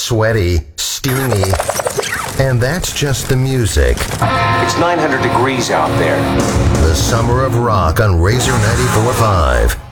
sweaty, steamy, and that's just the music. It's 900 degrees out there. The Summer of Rock on Razor 94.5.